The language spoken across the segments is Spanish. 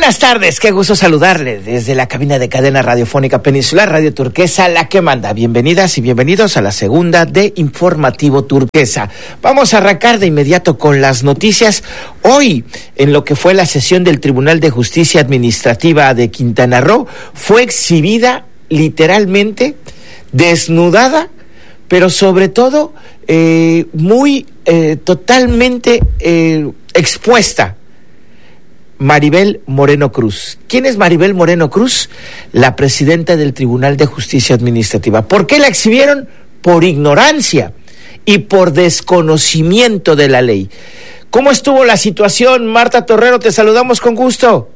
Buenas tardes, qué gusto saludarle desde la cabina de cadena radiofónica Peninsular Radio Turquesa, la que manda. Bienvenidas y bienvenidos a la segunda de Informativo Turquesa. Vamos a arrancar de inmediato con las noticias. Hoy, en lo que fue la sesión del Tribunal de Justicia Administrativa de Quintana Roo, fue exhibida literalmente, desnudada, pero sobre todo totalmente expuesta, Maribel Moreno Cruz. ¿Quién es Maribel Moreno Cruz? La presidenta del Tribunal de Justicia Administrativa. ¿Por qué la exhibieron? Por ignorancia y por desconocimiento de la ley. ¿Cómo estuvo la situación? Marta Torrero, te saludamos con gusto.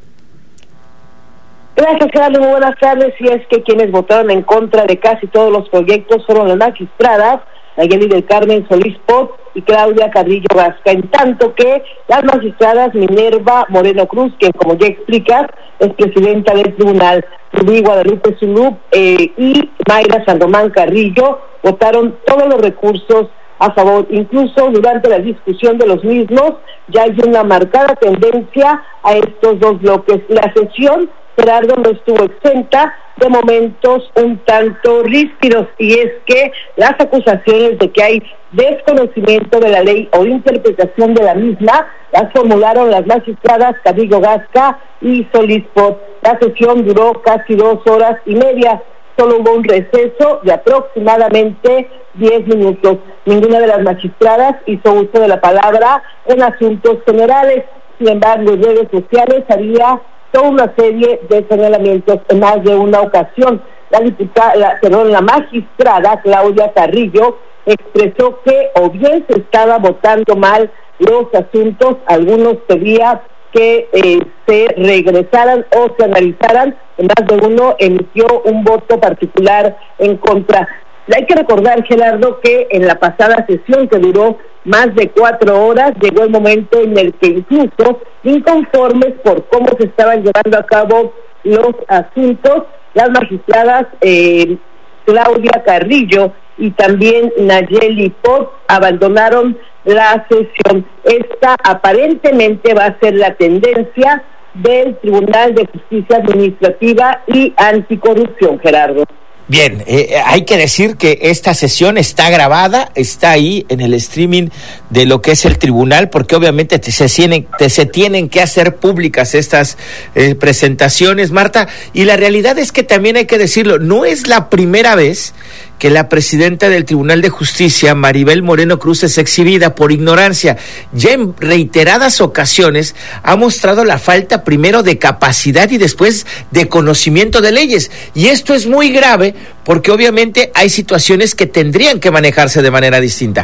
Gracias, Carlos. Muy buenas tardes. Y es que quienes votaron en contra de casi todos los proyectos fueron las magistradas Nayeli del Carmen Solís Pot y Claudia Carrillo Gasca, en tanto que las magistradas Minerva Moreno Cruz, quien, como ya explicas, es presidenta del tribunal, Rubí Guadalupe Zulub y Mayra San Román Carrillo, votaron todos los recursos a favor. Incluso durante la discusión de los mismos ya hay una marcada tendencia a estos dos bloques. La sesión, Gerardo, no estuvo exenta de momentos un tanto ríspidos, y es que las acusaciones de que hay desconocimiento de la ley o interpretación de la misma las formularon las magistradas Carrillo Gasca y Solís Pot. La sesión duró casi 2 horas y media. Solo hubo un receso de aproximadamente 10 minutos. Ninguna de las magistradas hizo uso de la palabra en asuntos generales. Sin embargo, en redes sociales había toda una serie de señalamientos en más de una ocasión. La magistrada Claudia Carrillo expresó que o bien se estaba votando mal los asuntos, algunos pedía que se regresaran o se analizaran, en más de uno emitió un voto particular en contra. Hay que recordar, Gerardo, que en la pasada sesión, que duró más de 4 horas, llegó el momento en el que incluso, inconformes por cómo se estaban llevando a cabo los asuntos, las magistradas Claudia Carrillo y también Nayeli Pot abandonaron la sesión. Esta aparentemente va a ser la tendencia del Tribunal de Justicia Administrativa y Anticorrupción, Gerardo. Bien, hay que decir que esta sesión está grabada, está ahí en el streaming de lo que es el tribunal, porque obviamente se tienen que hacer públicas estas presentaciones, Marta, y la realidad es que también hay que decirlo, no es la primera vez que la presidenta del Tribunal de Justicia, Maribel Moreno Cruz, es exhibida por ignorancia. Ya en reiteradas ocasiones ha mostrado la falta primero de capacidad y después de conocimiento de leyes. Y esto es muy grave porque obviamente hay situaciones que tendrían que manejarse de manera distinta.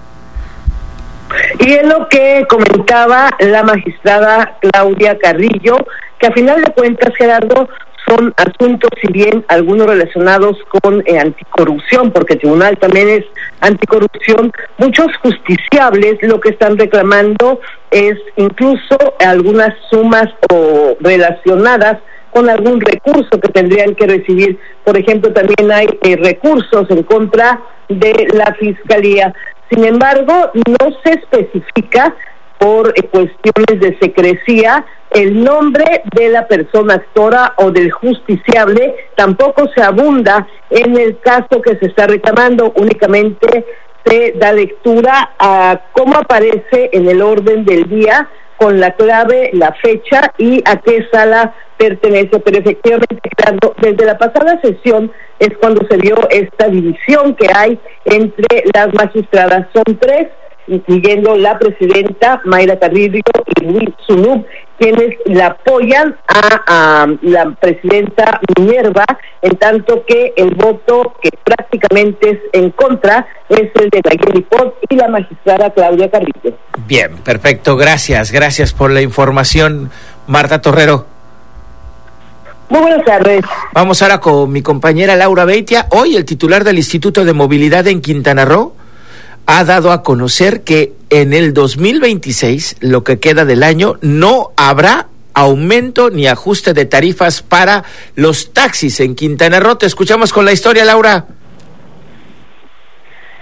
Y es lo que comentaba la magistrada Claudia Carrillo, que a final de cuentas, Gerardo, son asuntos, si bien algunos relacionados con anticorrupción, porque el tribunal también es anticorrupción, muchos justiciables lo que están reclamando es incluso algunas sumas o relacionadas con algún recurso que tendrían que recibir. Por ejemplo, también hay recursos en contra de la Fiscalía. Sin embargo, no se especifica por cuestiones de secrecía el nombre de la persona actora o del justiciable. Tampoco se abunda en el caso que se está reclamando, únicamente se da lectura a cómo aparece en el orden del día, con la clave, la fecha y a qué sala pertenece. Pero efectivamente, desde la pasada sesión es cuando se dio esta división que hay entre las magistradas. Son 3, incluyendo la presidenta Mayra Carrillo y Luis Zulub, quienes la apoyan a la presidenta Minerva, en tanto que el voto que prácticamente es en contra es el de Nayeli Pot y la magistrada Claudia Carrillo. Bien, perfecto, gracias por la información, Marta Torrero. Muy buenas tardes. Vamos ahora con mi compañera Laura Beitia. Hoy el titular del Instituto de Movilidad en Quintana Roo ha dado a conocer que en el 2026, lo que queda del año, no habrá aumento ni ajuste de tarifas para los taxis en Quintana Roo. Te escuchamos con la historia, Laura.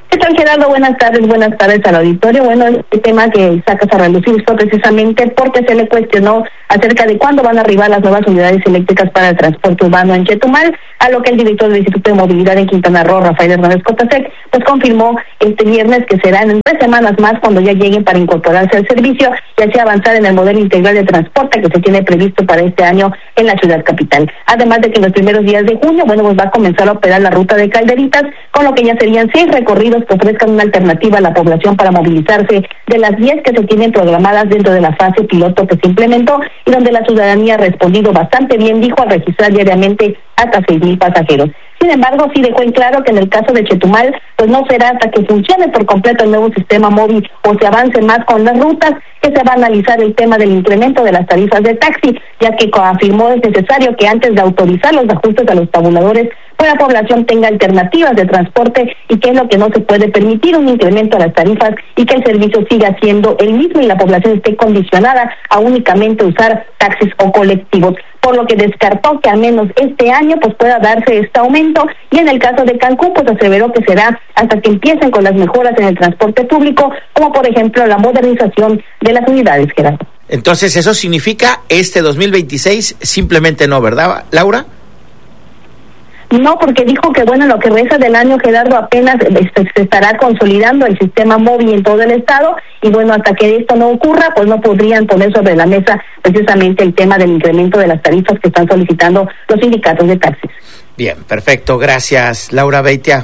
¿Qué tal, Gerardo? Buenas tardes al auditorio. Bueno, este tema que sacas a relucir fue precisamente porque se le cuestionó acerca de cuándo van a arribar las nuevas unidades eléctricas para el transporte urbano en Chetumal, a lo que el director del Instituto de Movilidad en Quintana Roo, Rafael Hernández Cotasec, pues confirmó este viernes que serán en 3 semanas más cuando ya lleguen para incorporarse al servicio y así avanzar en el modelo integral de transporte que se tiene previsto para este año en la ciudad capital. Además de que en los primeros días de junio, bueno, pues va a comenzar a operar la ruta de Calderitas, con lo que ya serían 6 recorridos que ofrezcan una alternativa a la población para movilizarse de las 10 que se tienen programadas dentro de la fase piloto que se implementó y donde la ciudadanía ha respondido bastante bien, dijo, al registrar diariamente hasta 6,000 pasajeros. Sin embargo, sí dejó en claro que en el caso de Chetumal, pues no será hasta que funcione por completo el nuevo sistema móvil o se avance más con las rutas que se va a analizar el tema del incremento de las tarifas de taxi, ya que afirmó es necesario que antes de autorizar los ajustes a los tabuladores, pues la población tenga alternativas de transporte y que es lo que no se puede permitir, un incremento a las tarifas y que el servicio siga siendo el mismo y la población esté condicionada a únicamente usar taxis o colectivos, por lo que descartó que al menos este año pues pueda darse este aumento, y en el caso de Cancún pues aseveró que será hasta que empiecen con las mejoras en el transporte público, como por ejemplo la modernización de las unidades, Gerardo. Entonces eso significa este 2026 simplemente no, ¿verdad, Laura? No, porque dijo que bueno, lo que resta del año, Gerardo, apenas se estará consolidando el sistema móvil en todo el estado, y bueno, hasta que esto no ocurra, pues no podrían poner sobre la mesa precisamente el tema del incremento de las tarifas que están solicitando los sindicatos de taxis. Bien, perfecto, gracias, Laura Beitia.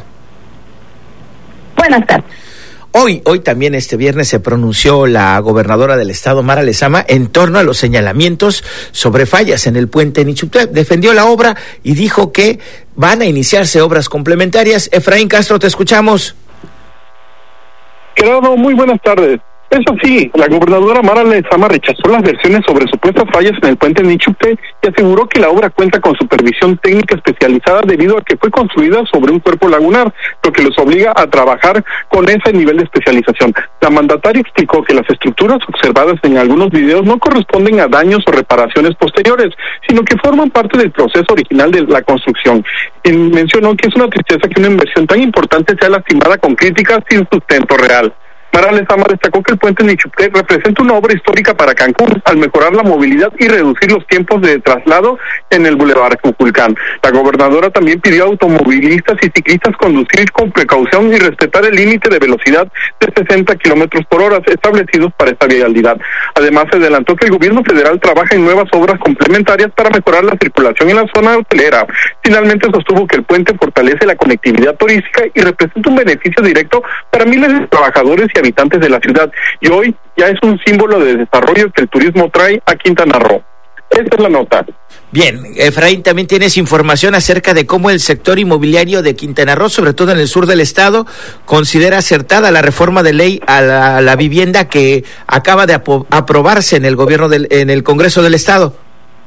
Buenas tardes. Hoy también este viernes se pronunció la gobernadora del estado, Mara Lezama, en torno a los señalamientos sobre fallas en el puente Nichuptep. Defendió la obra y dijo que van a iniciarse obras complementarias. Efraín Castro, te escuchamos. Gerardo, muy buenas tardes. Eso sí, la gobernadora Mara Lezama rechazó las versiones sobre supuestas fallas en el puente Nichuptep y aseguró que la obra cuenta con supervisión técnica especializada debido a que fue construida sobre un cuerpo lagunar, lo que los obliga a trabajar con ese nivel de especialización. La mandataria explicó que las estructuras observadas en algunos videos no corresponden a daños o reparaciones posteriores, sino que forman parte del proceso original de la construcción. Y mencionó que es una tristeza que una inversión tan importante sea lastimada con críticas sin sustento real. Mara Lezama destacó que el puente Nichuptep representa una obra histórica para Cancún al mejorar la movilidad y reducir los tiempos de traslado en el Boulevard Cuculcán. La gobernadora también pidió a automovilistas y ciclistas conducir con precaución y respetar el límite de velocidad de 60 kilómetros por hora establecidos para esta vialidad. Además, se adelantó que el gobierno federal trabaja en nuevas obras complementarias para mejorar la circulación en la zona hotelera. Finalmente, sostuvo que el puente fortalece la conectividad turística y representa un beneficio directo para miles de trabajadores y habitantes de la ciudad, y hoy ya es un símbolo de desarrollo que el turismo trae a Quintana Roo. Esta es la nota. Bien, Efraín, también tienes información acerca de cómo el sector inmobiliario de Quintana Roo, sobre todo en el sur del estado, considera acertada la reforma de ley a la vivienda que acaba de aprobarse en el gobierno en el Congreso del estado.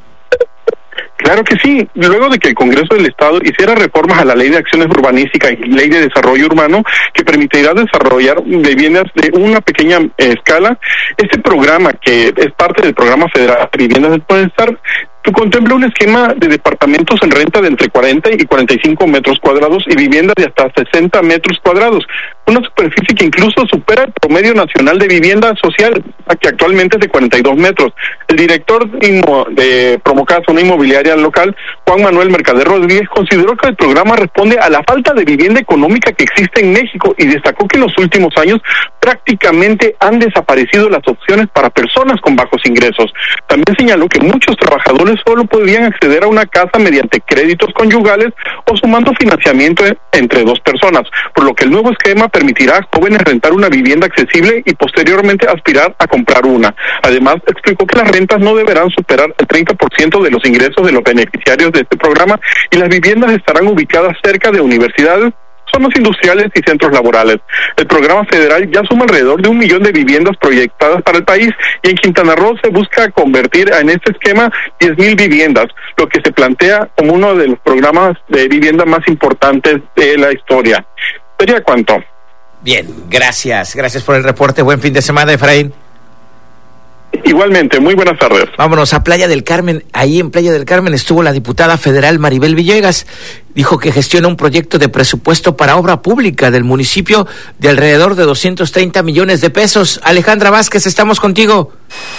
Claro que sí. Luego de que el Congreso del Estado hiciera reformas a la Ley de Acciones Urbanísticas y Ley de Desarrollo Urbano, que permitirá desarrollar viviendas de una pequeña escala, este programa, que es parte del Programa Federal de Viviendas del Bienestar, contempla un esquema de departamentos en renta de entre 40 y 45 metros cuadrados y viviendas de hasta 60 metros cuadrados, una superficie que incluso supera el promedio nacional de vivienda social, que actualmente es de 42 metros. El director de Promocasa, una inmobiliaria local, Juan Manuel Mercader Rodríguez, consideró que el programa responde a la falta de vivienda económica que existe en México y destacó que en los últimos años prácticamente han desaparecido las opciones para personas con bajos ingresos. También señaló que muchos trabajadores solo podrían acceder a una casa mediante créditos conyugales o sumando financiamiento entre dos personas, por lo que el nuevo esquema permitirá a jóvenes rentar una vivienda accesible y posteriormente aspirar a comprar una. Además, explicó que las rentas no deberán superar el 30% de los ingresos de los beneficiarios de este programa y las viviendas estarán ubicadas cerca de universidades, zonas industriales y centros laborales. El programa federal ya suma alrededor de 1 millón de viviendas proyectadas para el país y en Quintana Roo se busca convertir en este esquema 10,000 viviendas, lo que se plantea como uno de los programas de vivienda más importantes de la historia. ¿Sería cuánto? Bien, gracias por el reporte. Buen fin de semana, Efraín. Igualmente, muy buenas tardes. Vámonos a Playa del Carmen. Ahí en Playa del Carmen estuvo la diputada federal Maribel Villegas. Dijo que gestiona un proyecto de presupuesto para obra pública del municipio de alrededor de 230 millones de pesos. Alejandra Vázquez, estamos contigo.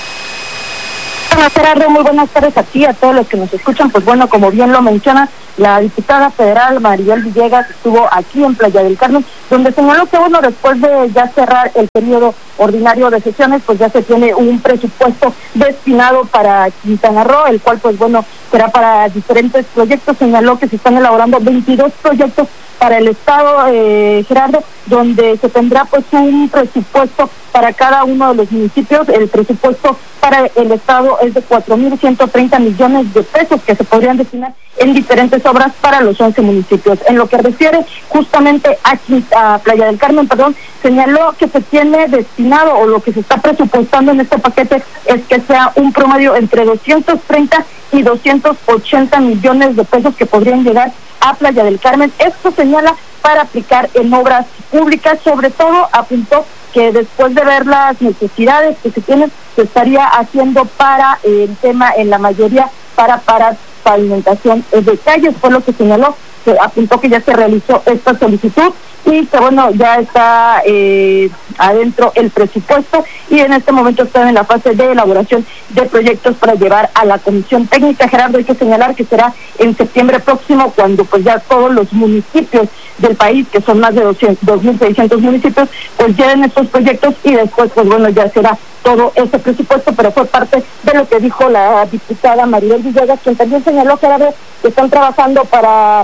Hola Gerardo, muy buenas tardes a ti, a todos los que nos escuchan. Pues bueno, como bien lo menciona, la diputada federal Maribel Villegas estuvo aquí en Playa del Carmen, donde señaló que bueno, después de ya cerrar el periodo ordinario de sesiones, pues ya se tiene un presupuesto destinado para Quintana Roo, el cual pues bueno, será para diferentes proyectos. Señaló que se están elaborando 22 proyectos para el estado, Gerardo, donde se tendrá pues un presupuesto para cada uno de los municipios. El presupuesto para el estado es de 4.130 millones de pesos que se podrían destinar en diferentes obras para los 11 municipios. En lo que refiere justamente aquí a Playa del Carmen, señaló que se tiene destinado, o lo que se está presupuestando en este paquete es que sea un promedio entre 230 y 280 millones de pesos que podrían llegar a Playa del Carmen. Esto señala para aplicar en obras públicas. Sobre todo apuntó que después de ver las necesidades que se tienen, se estaría haciendo para el tema, en la mayoría, para pavimentación de calles. Fue lo que señaló, que apuntó que ya se realizó esta solicitud y que bueno, ya está adentro el presupuesto y en este momento están en la fase de elaboración de proyectos para llevar a la comisión técnica. Gerardo, hay que señalar que será en septiembre próximo cuando pues ya todos los municipios del país, que son más de 2.600 municipios, pues lleven estos proyectos y después pues bueno, ya será todo ese presupuesto. Pero fue parte de lo que dijo la diputada Maribel Villegas, quien también señaló, Gerardo, que están trabajando para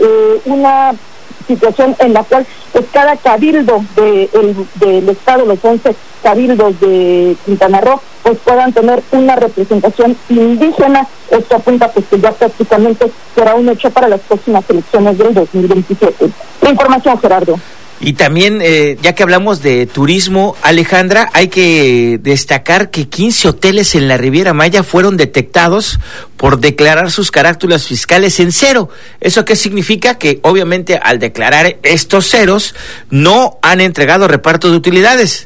una situación en la cual pues cada cabildo del estado, los 11 cabildos de Quintana Roo, pues puedan tener una representación indígena. Esto apunta pues que ya prácticamente será un hecho para las próximas elecciones del 2027. La información, Gerardo. Y también, ya que hablamos de turismo, Alejandra, hay que destacar que 15 hoteles en la Riviera Maya fueron detectados por declarar sus carátulas fiscales en cero. ¿Eso qué significa? Que obviamente al declarar estos ceros no han entregado reparto de utilidades.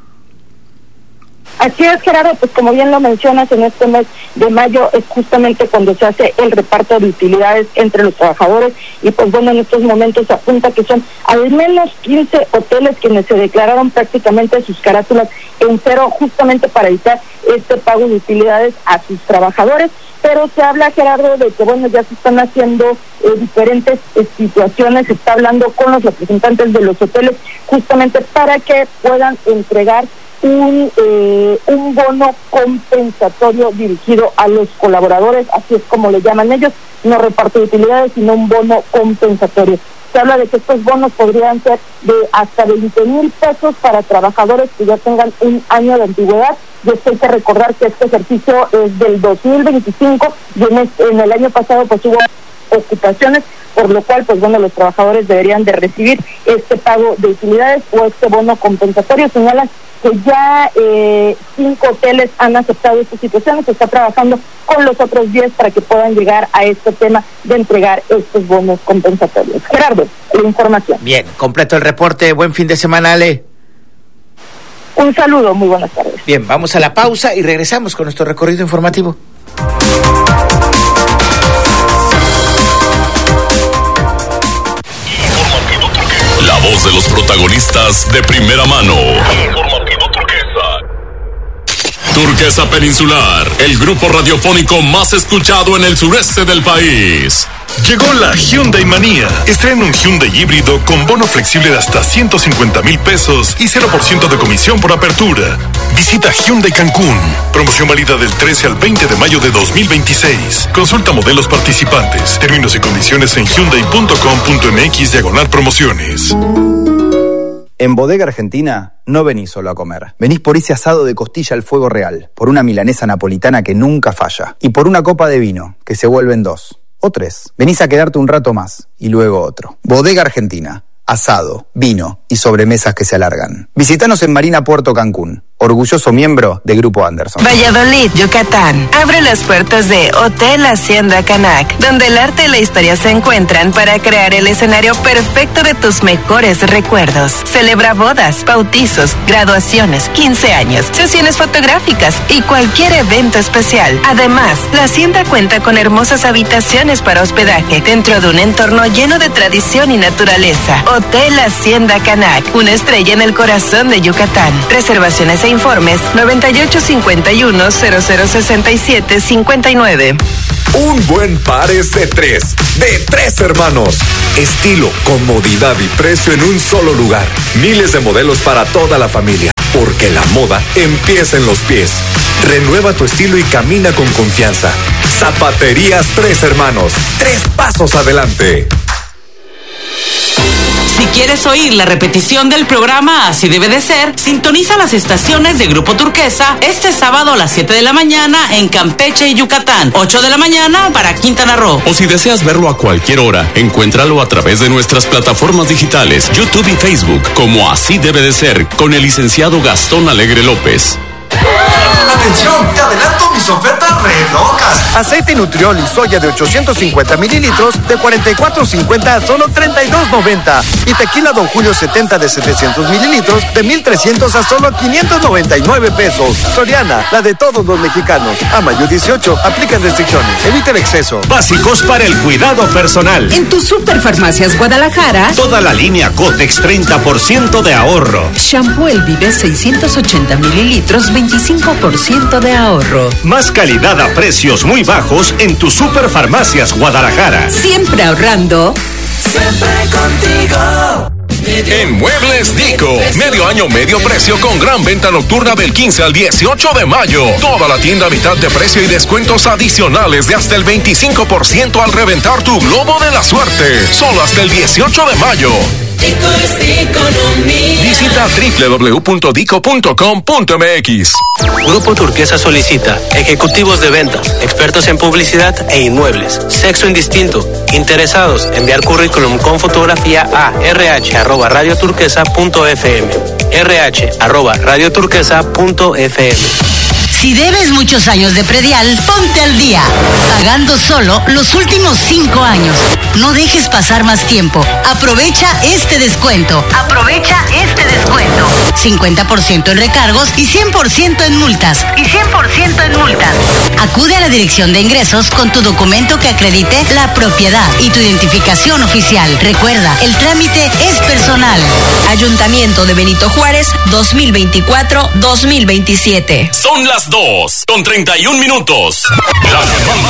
Así es, Gerardo, pues como bien lo mencionas, en este mes de mayo es justamente cuando se hace el reparto de utilidades entre los trabajadores y pues bueno, en estos momentos se apunta que son al menos 15 hoteles quienes se declararon prácticamente sus carátulas en cero justamente para evitar este pago de utilidades a sus trabajadores. Pero se habla, Gerardo, de que bueno, ya se están haciendo diferentes situaciones, se está hablando con los representantes de los hoteles justamente para que puedan entregar un bono compensatorio dirigido a los colaboradores, así es como le llaman ellos, no reparto de utilidades, sino un bono compensatorio. Se habla de que estos bonos podrían ser de hasta 20,000 pesos para trabajadores que ya tengan un año de antigüedad. Y esto hay que recordar que este ejercicio es del 2025 y en el año pasado pues hubo ocupaciones, por lo cual pues bueno, los trabajadores deberían de recibir este pago de utilidades o este bono compensatorio. Señalan que ya 5 hoteles han aceptado esta situación, se está trabajando con los otros 10 para que puedan llegar a este tema de entregar estos bonos compensatorios. Gerardo, la información. Bien, completo el reporte. Buen fin de semana, Ale. Un saludo, muy buenas tardes. Bien, vamos a la pausa y regresamos con nuestro recorrido informativo. La voz de los protagonistas de primera mano. Turquesa Peninsular, el grupo radiofónico más escuchado en el sureste del país. Llegó la Hyundai Manía. Estrena un Hyundai híbrido con bono flexible de hasta 150,000 pesos y 0% de comisión por apertura. Visita Hyundai Cancún. Promoción válida del 13 al 20 de mayo de 2026. Consulta modelos participantes. Términos y condiciones en hyundai.com.mx/promociones. En Bodega Argentina no venís solo a comer. Venís por ese asado de costilla al fuego real, por una milanesa napolitana que nunca falla y por una copa de vino que se vuelven 2 o 3. Venís a quedarte un rato más y luego otro. Bodega Argentina. Asado, vino y sobremesas que se alargan. Visítanos en Marina Puerto Cancún orgulloso miembro de Grupo Anderson. Valladolid, Yucatán. Abre las puertas de Hotel Hacienda Canac, donde el arte y la historia se encuentran para crear el escenario perfecto de tus mejores recuerdos. Celebra bodas, bautizos, graduaciones, 15 años, sesiones fotográficas y cualquier evento especial. Además, la Hacienda cuenta con hermosas habitaciones para hospedaje dentro de un entorno lleno de tradición y naturaleza. Hotel Hacienda Canac, una estrella en el corazón de Yucatán. Reservaciones e informes 9851-0067-59. Un buen par es de tres hermanos. Estilo, comodidad y precio en un solo lugar. Miles de modelos para toda la familia. Porque la moda empieza en los pies. Renueva tu estilo y camina con confianza. Zapaterías Tres Hermanos. 3 pasos adelante. Si quieres oír la repetición del programa Así Debe de Ser, sintoniza las estaciones de Grupo Turquesa este sábado a las 7 de la mañana en Campeche y Yucatán, 8 de la mañana para Quintana Roo. O si deseas verlo a cualquier hora, encuéntralo a través de nuestras plataformas digitales, YouTube y Facebook, como Así Debe de Ser, con el licenciado Gastón Alegre López. ¡Atención! ¡Te adelanto mis ofertas re locas! Aceite Nutriol y soya de 850 mililitros de $44.50 a solo $32.90. Y tequila Don Julio 70 de 700 mililitros de $1,300 a solo $599. Soriana, la de todos los mexicanos. A mayo 18, aplican restricciones. Evita el exceso. Básicos para el cuidado personal. En tu Superfarmacias Guadalajara, toda la línea Cotex 30% de ahorro. Shampoo El Vive 680 mililitros, 25% de ahorro. Más calidad a precios muy bajos en tu Superfarmacias Guadalajara. Siempre ahorrando. Siempre contigo. En Muebles Dico, medio año, medio precio con gran venta nocturna del 15 al 18 de mayo. Toda la tienda a mitad de precio y descuentos adicionales de hasta el 25% al reventar tu globo de la suerte. Solo hasta el 18 de mayo. Visita www.dico.com.mx. Grupo Turquesa solicita ejecutivos de ventas, expertos en publicidad e inmuebles, sexo indistinto, interesados, enviar currículum con fotografía a rh@radioturquesa.fm, rh@radioturquesa.fm. Si debes muchos años de predial, ponte al día, pagando solo los últimos 5 años. No dejes pasar más tiempo. Aprovecha este descuento. 50% en recargos y 100% en multas. Acude a la Dirección de Ingresos con tu documento que acredite la propiedad y tu identificación oficial. Recuerda, el trámite es personal. Ayuntamiento de Benito Juárez, 2024-2027. Son las 2:31. La